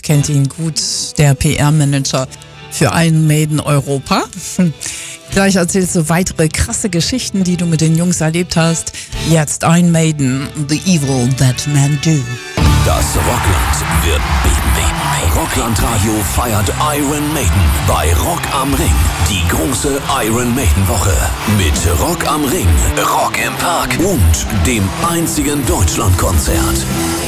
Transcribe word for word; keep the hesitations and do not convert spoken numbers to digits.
kennt ihn gut, der P R-Manager für Iron Maiden Europa. Gleich erzählst du weitere krasse Geschichten, die du mit den Jungs erlebt hast. Jetzt Iron Maiden, The Evil That Men Do. Das Rockland wird beben. Rockland Radio feiert Iron Maiden bei Rock am Ring. Die große Iron Maiden Woche mit Rock am Ring, Rock im Park und dem einzigen Deutschlandkonzert.